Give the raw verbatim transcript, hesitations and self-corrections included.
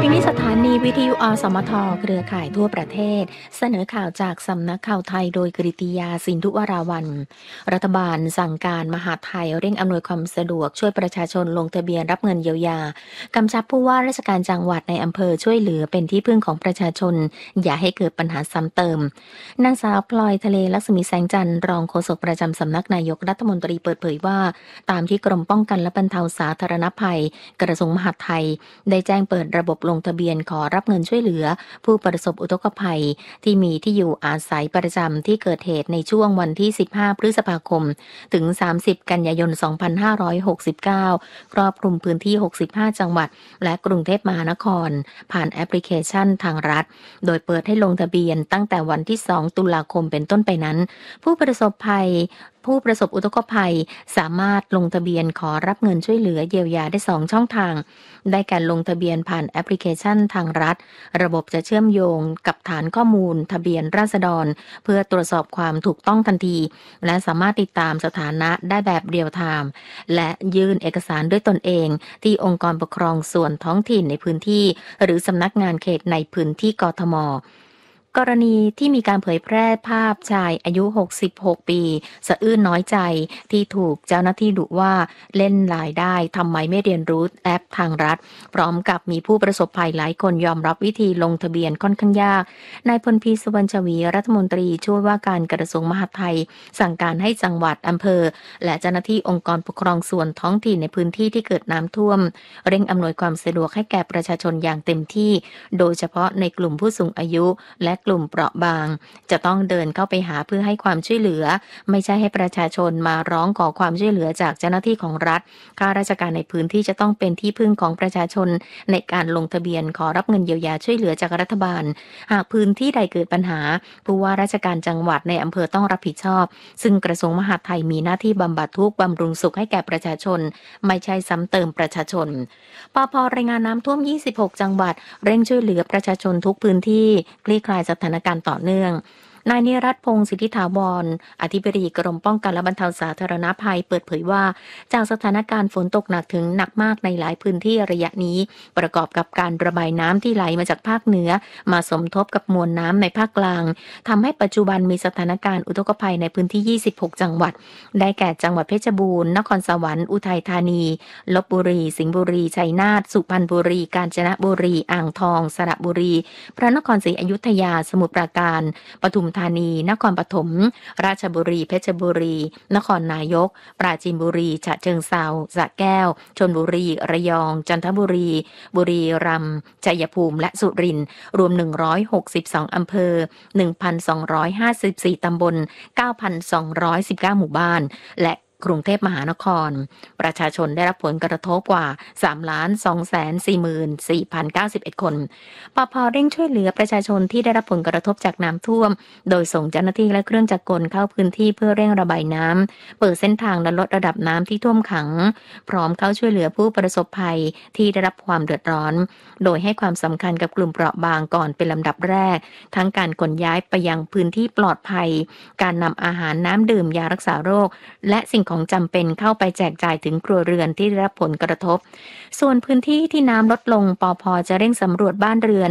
ที่นี้สถานีวิทยุอสมทเครือข่ายทั่วประเทศเสนอข่าวจากสำนักข่าวไทยโดยกฤติยาสินธุวราวัลย์รัฐบาลสั่งการมหาดไทยเร่งอำนวยความสะดวกช่วยประชาชนลงทะเบียนรับเงินเยียวยากำชับผู้ว่าราชการจังหวัดในอำเภอช่วยเหลือเป็นที่พึ่งของประชาชนอย่าให้เกิดปัญหาซ้ำเติมนางสาวพลอยทะเลลักษมีแสงจันทร์รองโฆษกประจำสำนักนายกรัฐมนตรีเปิดเผยว่าตามที่กรมป้องกันและบรรเทาสาธารณภัยกระทรวงมหาดไทยได้แจ้งเปิดระบบลงทะเบียนขอรับเงินช่วยเหลือผู้ประสบอุทกภัยที่มีที่อยู่อาศัยประจำที่เกิดเหตุในช่วงวันที่สิบห้าพฤษภาคมถึงสามสิบกันยายนสองพันห้าร้อยหกสิบเก้าครอบคลุมพื้นที่หกสิบห้าจังหวัดและกรุงเทพมหานครผ่านแอปพลิเคชันทางรัฐโดยเปิดให้ลงทะเบียนตั้งแต่วันที่สองตุลาคมเป็นต้นไปนั้นผู้ประสบภัยผู้ประสบอุทกภัยสามารถลงทะเบียนขอรับเงินช่วยเหลือเยียวยาได้สองช่องทางได้แก่ลงทะเบียนผ่านแอปพลิเคชันทางรัฐระบบจะเชื่อมโยงกับฐานข้อมูลทะเบียนราษฎรเพื่อตรวจสอบความถูกต้องทันทีและสามารถติดตามสถานะได้แบบเรียลไทม์และยื่นเอกสารด้วยตนเองที่องค์กรปกครองส่วนท้องถิ่นในพื้นที่หรือสำนักงานเขตในพื้นที่กทม.กรณีที่มีการเผยแพร่ภาพชายอายุหกสิบหกปีสะอื้นน้อยใจที่ถูกเจ้าหน้าที่ดุว่าเล่นไลน์ได้ทำไมไม่เรียนรู้แอปทางรัฐพร้อมกับมีผู้ประสบภัยหลายคนยอมรับวิธีลงทะเบียนค่อนข้างยากนายพลพีสุวรรณชวีรัฐมนตรีช่วยว่าการกระทรวงมหาดไทยสั่งการให้จังหวัดอำเภอและเจ้าหน้าที่องค์กรปกครองส่วนท้องถิ่นในพื้นที่ที่เกิดน้ำท่วมเร่งอำนวยความสะดวกให้แก่ประชาชนอย่างเต็มที่โดยเฉพาะในกลุ่มผู้สูงอายุและกลุ่มเปราะบางจะต้องเดินเข้าไปหาเพื่อให้ความช่วยเหลือไม่ใช่ให้ประชาชนมาร้องขอความช่วยเหลือจากเจ้าหน้าที่ของรัฐข้าราชการในพื้นที่จะต้องเป็นที่พึ่งของประชาชนในการลงทะเบียนขอรับเงินเยียวยาช่วยเหลือจากรัฐบาลหากพื้นที่ใดเกิดปัญหาผู้ว่าราชการจังหวัดในอำเภอต้องรับผิดชอบซึ่งกระทรวงมหาดไทยมีหน้าที่บำบัดทุกข์บำรุงสุขให้แก่ประชาชนไม่ใช่ซ้ำเติมประชาชนปภ.รายงานน้ำท่วมยี่สิบหกจังหวัดเร่งช่วยเหลือประชาชนทุกพื้นที่คลี่คลายสถานการณ์ต่อเนื่องนายนิรัตน์พงศ์สิทธิถาวรอธิบดีกรมป้องกันและบรรเทาสาธารณภัยเปิดเผยว่าจากสถานการณ์ฝนตกหนักถึงหนักมากในหลายพื้นที่ระยะนี้ประกอบกับการระบายน้ำที่ไหลมาจากภาคเหนือมาสมทบกับมวลน้ำในภาคกลางทำให้ปัจจุบันมีสถานการณ์อุทกภัยในพื้นที่ยี่สิบหกจังหวัดได้แก่จังหวัดเพชรบูรณ์นครสวรรค์อุทัยธานีลพบุรีสิงห์บุรีชัยนาทสุพรรณบุรีกาญจนบุรีอ่างทองสระบุรีพระนครศรีอยุธยาสมุทรปราการปทุมธานีนครปฐมราชบุรีเพชรบุรีนครนายกปราจีนบุรีฉะเชิงเทราสระแก้วชลบุรีระยองจันทบุรีบุรีรัมย์ชัยภูมิและสุรินทร์รวมหนึ่งร้อยหกสิบสองอำเภอ หนึ่งพันสองร้อยห้าสิบสี่ ตำบล เก้าพันสองร้อยสิบเก้า หมู่บ้านและกรุงเทพมหานครประชาชนได้รับผลกระทบกว่า สามล้านสองแสนสี่หมื่นสี่พันเก้าสิบเอ็ด คนปภ.เร่งช่วยเหลือประชาชนที่ได้รับผลกระทบจากน้ำท่วมโดยส่งเจ้าหน้าที่และเครื่องจักรกลเข้าพื้นที่เพื่อเร่งระบายน้ำเปิดเส้นทางและลดระดับน้ำที่ท่วมขังพร้อมเข้าช่วยเหลือผู้ประสบภัยที่ได้รับความเดือดร้อนโดยให้ความสำคัญกับกลุ่มเปราะบางก่อนเป็นลำดับแรกทั้งการขนย้ายไปยังพื้นที่ปลอดภัยการนำอาหารน้ำดื่มยารักษาโรคและสิ่งของจำเป็นเข้าไปแจกจ่ายถึงครัวเรือนที่ได้รับผลกระทบส่วนพื้นที่ที่น้ำลดลงปภ.จะเร่งสำรวจบ้านเรือน